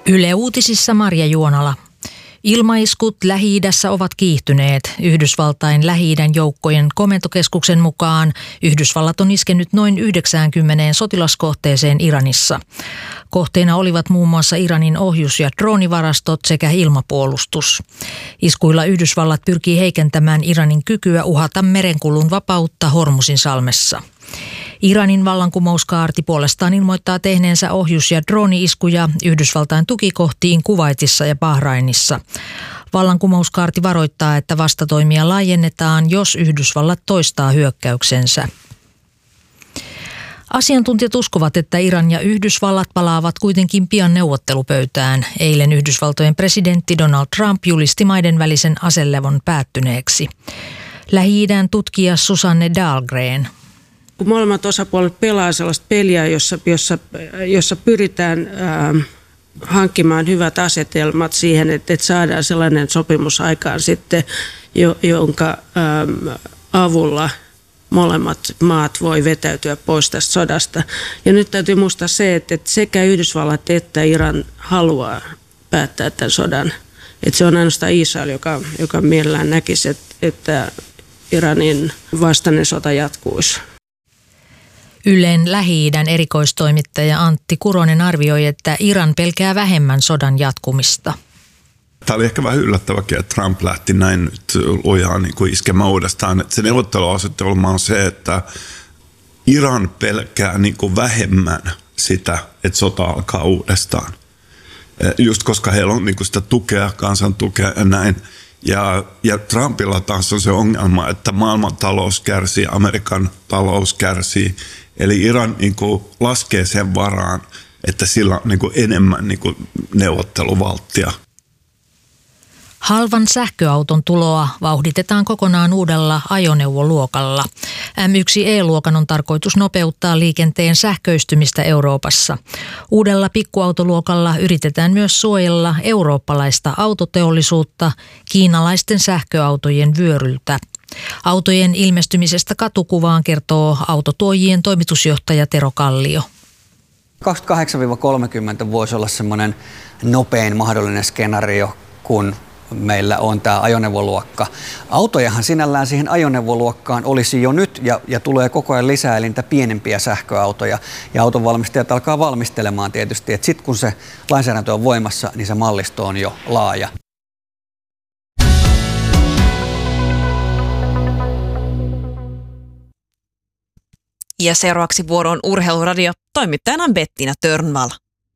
Yle Uutisissa Marja Juonala. Ilmaiskut Lähi-idässä ovat kiihtyneet. Yhdysvaltain Lähi-idän joukkojen komentokeskuksen mukaan Yhdysvallat on iskenyt noin 90 sotilaskohteeseen Iranissa. Kohteena olivat muun muassa Iranin ohjus- ja droonivarastot sekä ilmapuolustus. Iskuilla Yhdysvallat pyrkii heikentämään Iranin kykyä uhata merenkulun vapautta Hormusin-salmessa. Iranin vallankumouskaarti puolestaan ilmoittaa tehneensä ohjus- ja drooni-iskuja Yhdysvaltain tukikohtiin Kuwaitissa ja Bahrainissa. Vallankumouskaarti varoittaa, että vastatoimia laajennetaan, jos Yhdysvallat toistaa hyökkäyksensä. Asiantuntijat uskovat, että Iran ja Yhdysvallat palaavat kuitenkin pian neuvottelupöytään. Eilen Yhdysvaltojen presidentti Donald Trump julisti maiden välisen aselevon päättyneeksi. Lähi-idän tutkija Susanne Dahlgren. Kun molemmat osapuolet pelaa sellaista peliä, jossa pyritään hankkimaan hyvät asetelmat siihen, että saadaan sellainen sopimus aikaan sitten, jonka avulla molemmat maat voi vetäytyä pois tästä sodasta. Ja nyt täytyy muistaa se, että sekä Yhdysvallat että Iran haluaa päättää tämän sodan. Että se on ainoastaan Israel, joka mielellään näkisi, että Iranin vastainen sota jatkuisi. Ylen Lähi-idän erikoistoimittaja Antti Kuronen arvioi, että Iran pelkää vähemmän sodan jatkumista. Tämä oli ehkä vähän yllättäväkin, että Trump lähti näin nyt lujaan niin iskemään uudestaan. Että se neuvotteluasetelma on se, että Iran pelkää niin kuin vähemmän sitä, että sota alkaa uudestaan. Just koska heillä on niin kuin sitä tukea, kansan tukea ja näin. Ja Trumpilla taas on se ongelma, että maailman talous kärsii, Amerikan talous kärsii. Eli Iran niin kuin laskee sen varaan, että sillä on niin kuin enemmän niin kuin neuvotteluvalttia. Halvan sähköauton tuloa vauhditetaan kokonaan uudella ajoneuvoluokalla. M1E-luokan on tarkoitus nopeuttaa liikenteen sähköistymistä Euroopassa. Uudella pikkuautoluokalla yritetään myös suojella eurooppalaista autoteollisuutta kiinalaisten sähköautojen vyöryltä. Autojen ilmestymisestä katukuvaan kertoo autotuojien toimitusjohtaja Tero Kallio. 28-30 voisi olla semmoinen nopein mahdollinen skenaario, kun meillä on tämä ajoneuvoluokka. Autojahan sinällään siihen ajoneuvoluokkaan olisi jo nyt ja tulee koko ajan lisää, eli niitä pienempiä sähköautoja. Ja autonvalmistajat alkaa valmistelemaan tietysti, että sitten kun se lainsäädäntö on voimassa, niin se mallisto on jo laaja. Ja seuraavaksi vuoroon Urheiluradio. Toimittajana on Bettina Törnvall.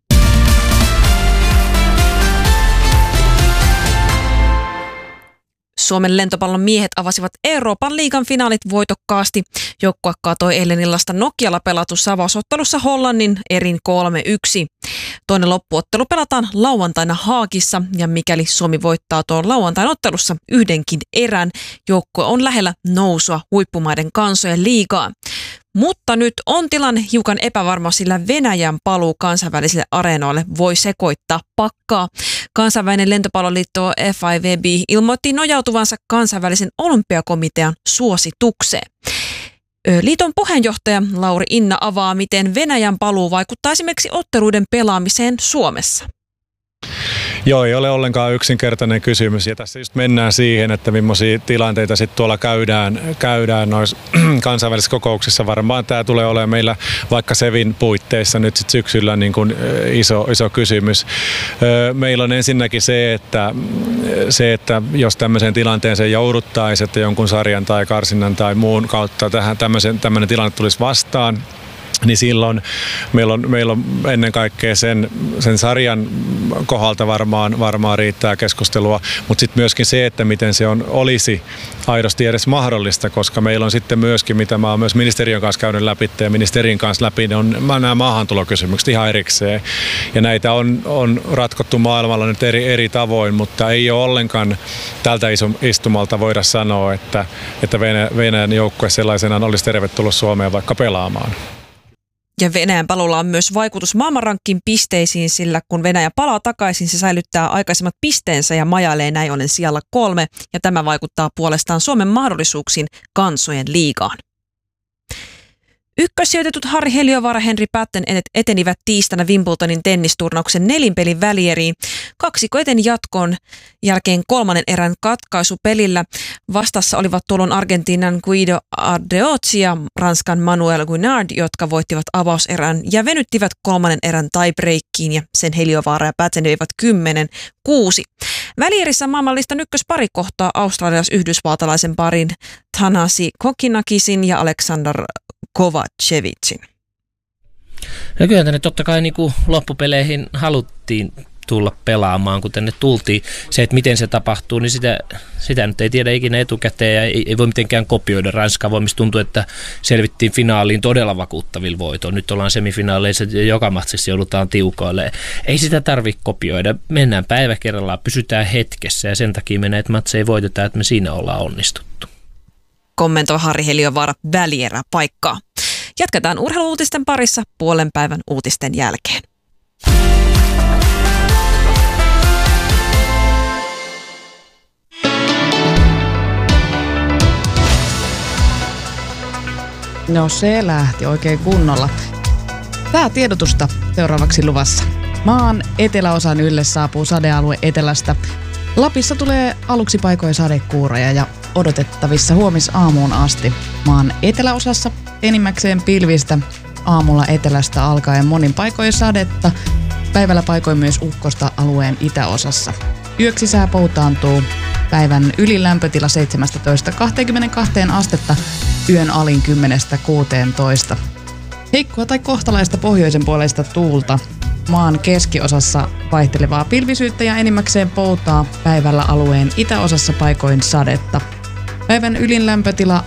Suomen lentopallon miehet avasivat Euroopan liigan finaalit voitokkaasti. Joukkue kaatoi eilen illasta Nokialla pelatussa avausottelussa Hollannin erin 3-1. Toinen loppuottelu pelataan lauantaina Haagissa ja mikäli Suomi voittaa tuon lauantain ottelussa yhdenkin erän, joukkue on lähellä nousua huippumaiden kansojen liigaan. Mutta nyt on tilanne hiukan epävarma, sillä Venäjän paluu kansainvälisille areenoille voi sekoittaa pakkaa. Kansainvälinen lentopalloliitto FIVB ilmoitti nojautuvansa kansainvälisen olympiakomitean suositukseen. Liiton puheenjohtaja Lauri Inna avaa, miten Venäjän paluu vaikuttaa esimerkiksi otteluiden pelaamiseen Suomessa. Joo, ei ole ollenkaan yksinkertainen kysymys ja tässä just mennään siihen, että millaisia tilanteita sitten tuolla käydään noissa kansainvälisissä kokouksissa. Varmaan tämä tulee olemaan meillä vaikka SEVin puitteissa nyt sit syksyllä niin kuin iso kysymys. Meillä on ensinnäkin se, että jos tämmöiseen tilanteeseen jouduttaisiin, että jonkun sarjan tai karsinnan tai muun kautta tämmöinen tilanne tulisi vastaan, niin silloin meillä on ennen kaikkea sen sarjan kohdalta varmaan riittää keskustelua, mutta sitten myöskin se, että miten se olisi aidosti edes mahdollista, koska meillä on sitten myöskin, mitä mä oon myös ministeriön kanssa käynyt läpi ja ministerin kanssa läpi, niin on nämä maahantulokysymykset ihan erikseen. Ja näitä on ratkottu maailmalla nyt eri tavoin, mutta ei ole ollenkaan tältä istumalta voida sanoa, että Venäjän joukkue sellaisenaan olisi tervetullut Suomeen vaikka pelaamaan. Ja Venäjän paluulla on myös vaikutus maailmanrankin pisteisiin, sillä kun Venäjä palaa takaisin, se säilyttää aikaisemmat pisteensä ja majailee näin ollen sijalla 3, ja tämä vaikuttaa puolestaan Suomen mahdollisuuksiin kansojen liigaan. Ykkössijoitetut Harri Heliövaara ja Henri Patten etenivät tiistaina Wimbledonin tennisturnauksen 4 pelin välieriin. Kaksikko eteni jatkoon jälkeen 3. erän katkaisupelillä. Vastassa olivat tuolloin Argentiinan Guido Ardeozzi ja Ranskan Manuel Guinard, jotka voittivat avauserän ja venyttivät 3. erän tiebreakkiin ja sen Heliövaara ja Patten veivät 10-6. Välierissä maailmanlistan ykköspari kohtaa australialais-yhdysvaltalaisen parin Thanasi Kokinakisin ja Alexander Kovacevicin. No kyllä tänne totta kai niin kuin loppupeleihin haluttiin tulla pelaamaan, kun tänne tultiin. Se, että miten se tapahtuu, niin sitä nyt ei tiedä ikinä etukäteen ja ei voi mitenkään kopioida Ranskaa, vaan mistä tuntuu, että selvittiin finaaliin todella vakuuttavilla voitoilla. Nyt ollaan semifinaaleissa ja joka matsissa joudutaan tiukoille. Ei sitä tarvitse kopioida. Mennään päivä kerrallaan, pysytään hetkessä ja sen takia me näitä matseja voitetaan, että me siinä ollaan onnistuttu. Kommentoi Harri Heliövaara välieräpaikkaa. Jatketaan urheiluuutisten parissa puolen päivän uutisten jälkeen. No se lähti oikein kunnolla. Tää tiedotusta seuraavaksi luvassa. Maan eteläosan ylle saapuu sadealue etelästä. Lapissa tulee aluksi paikoin sadekuuroja ja odotettavissa huomisaamuun asti. Maan eteläosassa enimmäkseen pilvistä, aamulla etelästä alkaen monin paikoin sadetta, päivällä paikoin myös ukkosta alueen itäosassa. Yöksi sää poutaantuu, päivän ylin lämpötila 17-22 astetta, yön alin 10-16. Heikkoa tai kohtalaista pohjoisen puoleista tuulta. Maan keskiosassa vaihtelevaa pilvisyyttä ja enimmäkseen poutaa, päivällä alueen itäosassa paikoin sadetta. Päivän ylin lämpötila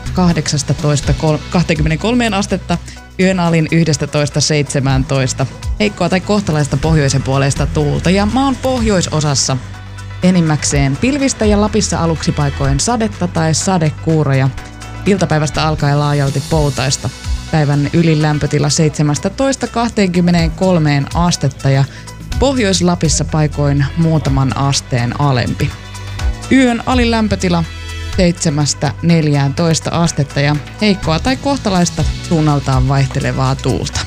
18-23 astetta, yön alin 11-17. Heikkoa tai kohtalaista pohjoisen puoleista tuulta ja maan pohjoisosassa enimmäkseen pilvistä ja Lapissa aluksi paikoin sadetta tai sadekuuroja. Iltapäivästä alkaen laajalti poutaista. Päivän ylin lämpötila 17-23 astetta ja Pohjois-Lapissa paikoin muutaman asteen alempi. Yön alin lämpötila 7-14 astetta ja heikkoa tai kohtalaista suunnaltaan vaihtelevaa tuulta.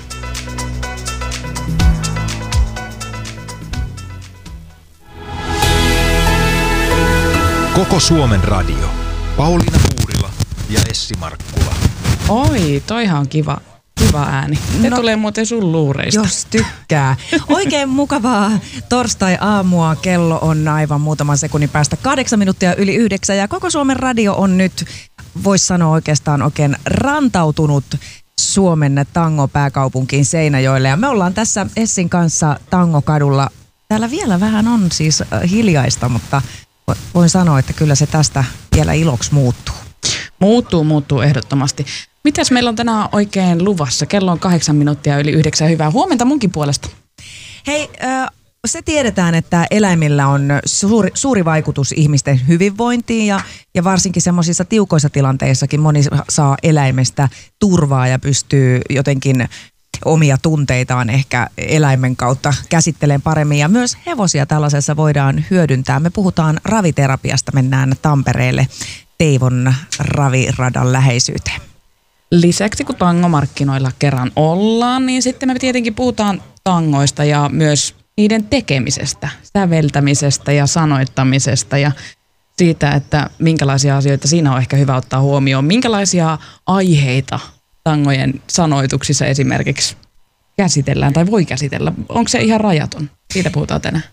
Koko Suomen radio. Pauliina Puurila ja Essi Markkula. Oi, toihan on kiva ääni. Se tulee muuten sun luureista. Jos tykkää. Oikein mukavaa torstai-aamua. Kello on aivan muutaman sekunnin päästä 8 minuuttia yli 9. Ja Koko Suomen radio on nyt, voisi sanoa oikeastaan oikein rantautunut Suomen tango-pääkaupunkiin Seinäjoelle. Ja me ollaan tässä Essin kanssa Tangokadulla. Täällä vielä vähän on siis hiljaista, mutta voin sanoa, että kyllä se tästä vielä iloksi muuttuu. Muuttuu ehdottomasti. Mitäs meillä on tänään oikein luvassa? Kello on 8 minuuttia yli 9. Hyvää huomenta munkin puolesta. Hei, se tiedetään, että eläimillä on suuri vaikutus ihmisten hyvinvointiin ja varsinkin semmoisissa tiukoissa tilanteissakin moni saa eläimestä turvaa ja pystyy jotenkin omia tunteitaan ehkä eläimen kautta käsittelemään paremmin. Ja myös hevosia tällaisessa voidaan hyödyntää. Me puhutaan raviterapiasta, mennään Tampereelle Teivon raviradan läheisyyteen. Lisäksi kun tangomarkkinoilla kerran ollaan, niin sitten me tietenkin puhutaan tangoista ja myös niiden tekemisestä, säveltämisestä ja sanoittamisesta ja siitä, että minkälaisia asioita siinä on ehkä hyvä ottaa huomioon. Minkälaisia aiheita tangojen sanoituksissa esimerkiksi käsitellään tai voi käsitellä. Onko se ihan rajaton? Siitä puhutaan tänään.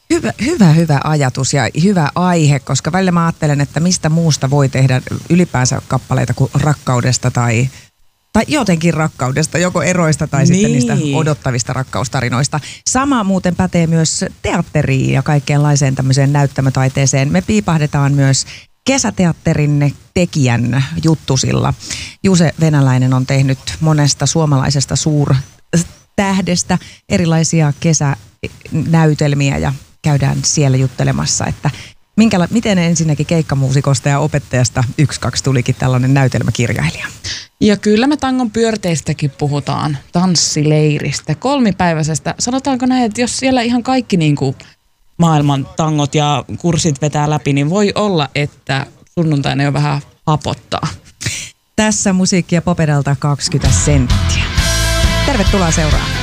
Hyvä ajatus ja hyvä aihe, koska välillä mä ajattelen, että mistä muusta voi tehdä ylipäänsä kappaleita kuin rakkaudesta tai jotenkin rakkaudesta, joko eroista tai sitten niistä odottavista rakkaustarinoista. Sama muuten pätee myös teatteriin ja kaikkeenlaiseen tämmöiseen näyttämötaiteeseen. Me piipahdetaan myös kesäteatterin tekijän juttusilla. Juse Venäläinen on tehnyt monesta suomalaisesta suurtähdestä erilaisia kesänäytelmiä ja käydään siellä juttelemassa, että miten ensinnäkin keikkamuusikosta ja opettajasta 1-2 tulikin tällainen näytelmäkirjailija. Ja kyllä me tangon pyörteistäkin puhutaan, tanssileiristä, 3-päiväisestä. Sanotaanko näin, että jos siellä ihan kaikki niin kuin maailman tangot ja kurssit vetää läpi, niin voi olla, että sunnuntaina jo vähän hapottaa. Tässä musiikkia Popedalta 20 senttiä. Tervetuloa seuraamaan.